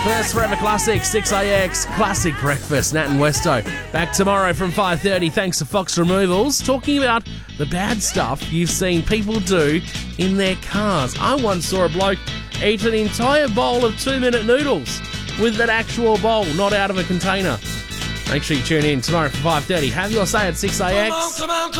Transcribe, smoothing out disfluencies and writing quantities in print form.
First Forever Classic, 6AX, Classic Breakfast, Nat and Westo. Back tomorrow from 5:30, thanks to Fox Removals, talking about the bad stuff you've seen people do in their cars. I once saw a bloke eat an entire bowl of 2-minute noodles with an actual bowl, not out of a container. Make sure you tune in tomorrow from 5:30. Have your say at 6AX. Come on,